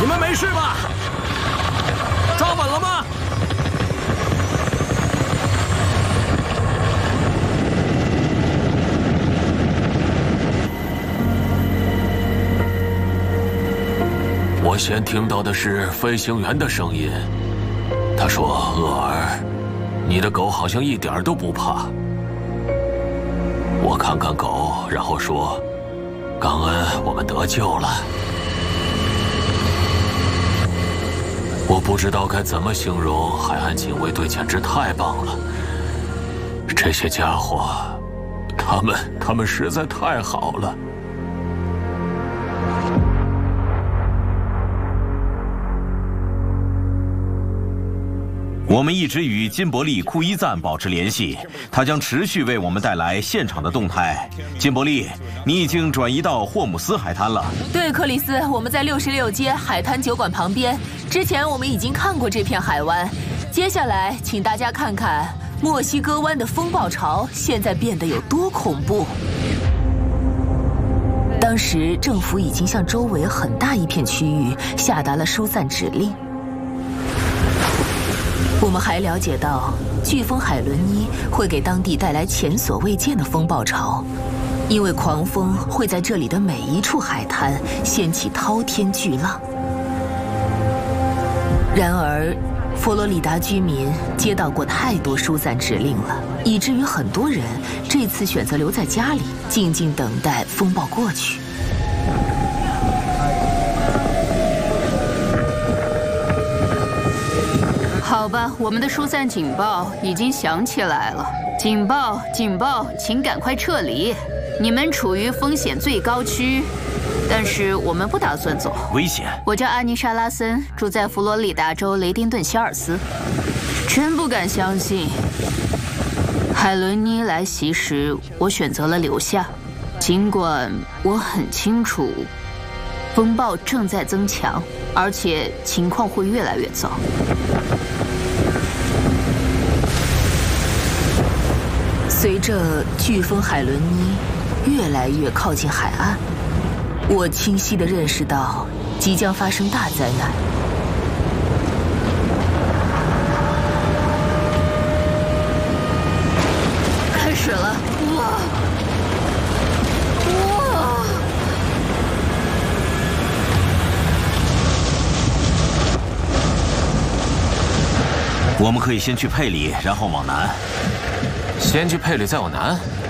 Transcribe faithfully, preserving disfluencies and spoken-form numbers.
你们没事吧？抓稳了吗？ 我先听到的是飞行员的声音，他说：“厄尔，你的狗好像一点都不怕。”我看看狗，然后说：“感恩我们得救了。”我不知道该怎么形容海岸警卫队，简直太棒了！这些家伙，他们他们实在太好了。 我们一直与金伯利库伊赞保持联系，他将持续为我们带来现场的动态。金伯利，你已经转移到霍姆斯海滩了。 对，克里斯，我们在六十六街海滩酒馆旁边。之前我们已经看过这片海湾，接下来请大家看看墨西哥湾的风暴潮现在变得有多恐怖。当时政府已经向周围很大一片区域下达了疏散指令。我们还了解到，飓风海伦妮会给当地带来前所未见的风暴潮，因为狂风会在这里的每一处海滩掀起滔天巨浪。然而，佛罗里达居民接到过太多疏散指令了，以至于很多人这次选择留在家里，静静等待风暴过去。 好吧，我们的疏散警报已经响起来了。警报，警报，请赶快撤离！你们处于风险最高区，但是我们不打算走。 危险！ 我叫安妮莎·拉森，住在佛罗里达州雷丁顿希尔斯。真不敢相信，海伦妮来袭时，我选择了留下，尽管我很清楚，风暴正在增强，而且情况会越来越糟。 随着飓风海伦妮越来越靠近海岸，我清晰地认识到即将发生大灾难。 开始了！哇！哇！ 我们可以先去佩里，然后往南。 先去佩里，再往南。